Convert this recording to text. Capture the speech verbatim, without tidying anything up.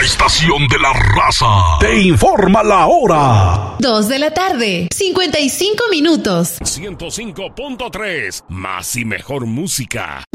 estación de la raza te informa la hora. Dos de la tarde, cincuenta y cinco minutos. ciento cinco punto tres, más y mejor música.